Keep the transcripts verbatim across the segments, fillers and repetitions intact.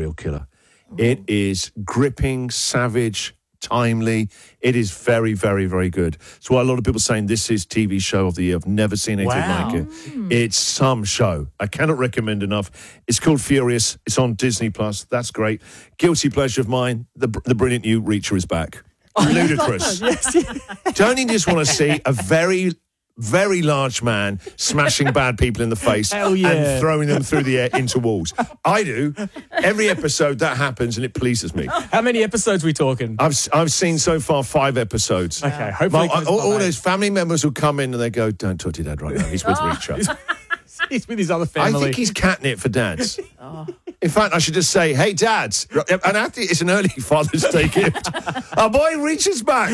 serial killer. It is gripping, savage, timely. It is very, very, very good. So a lot of people saying this is T V show of the year. I've never seen anything Wow. like it. It's some show. I cannot recommend enough. It's called Furious. It's on Disney Plus. That's great. Guilty pleasure of mine. The the brilliant new Reacher is back. Ludicrous. Yes, yes. Don't you just want to see a very, very large man smashing bad people in the face Hell yeah. and throwing them through the air into walls? I do. Every episode that happens and it pleases me. How many episodes are we talking? I've I've seen so far five episodes. Okay, hopefully. My, it goes all, by all eight. those family members will come in and they go, "Don't talk to your dad right now. He's with Reacher." He's with his other I family. think he's catnip for dads. In fact, I should just say, "Hey, dads!" And after it's an early Father's Day gift. Our boy Reacher's back.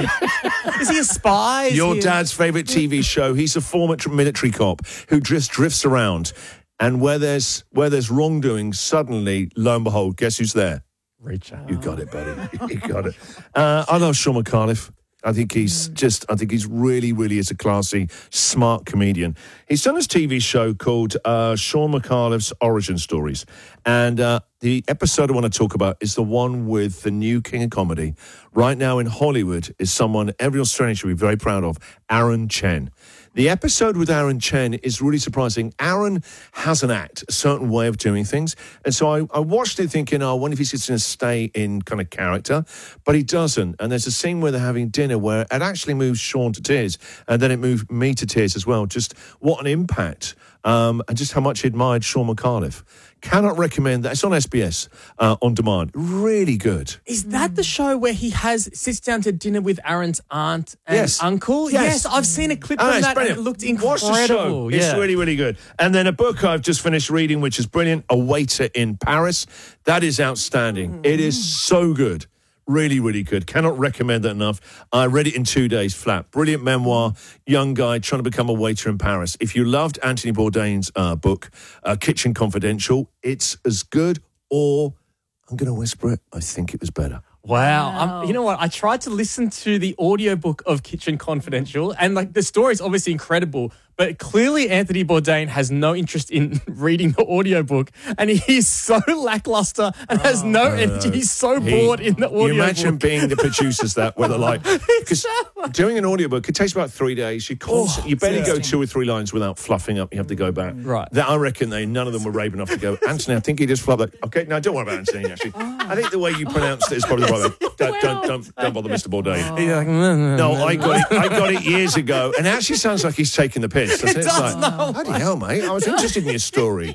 Is he a spy? Is Your he a- dad's favourite T V show. He's a former tr- military cop who just drifts around, and where there's where there's wrongdoing, suddenly, lo and behold, guess who's there? Reacher. You got it, buddy. You got it. Uh, I love Sean McAuliffe. I think he's just, I think he's really, really is a classy, smart comedian. He's done his T V show called uh, Sean McAuliffe's Origin Stories. And uh, the episode I want to talk about is the one with the new king of comedy. Right now in Hollywood is someone every Australian should be very proud of, Aaron Chen. The episode with Aaron Chen is really surprising. Aaron has an act, a certain way of doing things. And so I, I watched it thinking, oh, I wonder if he's just going to stay in kind of character. But he doesn't. And there's a scene where they're having dinner where it actually moves Sean to tears. And then it moved me to tears as well. Just what an impact. Um, and just how much he admired Sean McAuliffe. Cannot recommend that. It's on S B S uh, on demand. Really good. Is that the show where he has sits down to dinner with Aaron's aunt and Yes. uncle? Yes. I've seen a clip Oh, from it's that brilliant. and it looked Watch incredible. the show. It's Yeah. really, really good. And then a book I've just finished reading, which is brilliant, A Waiter in Paris. That is outstanding. It is so good. Really, really good. Cannot recommend that enough. I read it in two days flat. Brilliant memoir. Young guy trying to become a waiter in Paris. If you loved Anthony Bourdain's uh, book, uh, Kitchen Confidential, it's as good, or I'm going to whisper it, I think it was better. Wow. Um, you know what? I tried to listen to the audiobook of Kitchen Confidential, and like the story is obviously incredible, but clearly Anthony Bourdain has no interest in reading the audiobook, and he's so lackluster and has no energy. He's so He- bored in the audiobook. You imagine being the producers that where they're like, because doing an audiobook, it takes about three days. You constantly, you barely go two or three lines without fluffing up. You have to go back. Right. That I reckon they none of them were brave enough to go, Anthony, I think he just flubbed that. Okay, no, don't worry about Anthony, actually. I think the way you pronounced it is probably the right way. Don't, don't, don't, don't bother Mister Bourdain. You're like, "Mm, mm, No, mm." I got it. I got it years ago, and it actually sounds like he's taking the piss. Doesn't it? It's does, like, no. bloody hell, mate! I was interested in your story.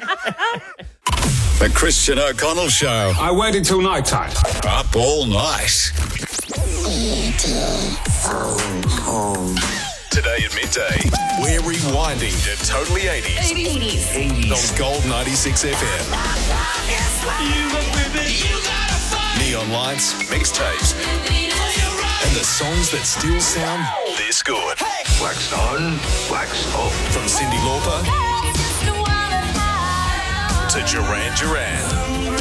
The Christian O'Connell Show. I waited till night time. Up all night. Today at midday, we're rewinding to Totally eighties. eighties. On Gold ninety-six F M. Neon lights, mixtapes, and the songs that still sound this good. Wax on, wax off. From Cyndi Lauper to Duran Duran.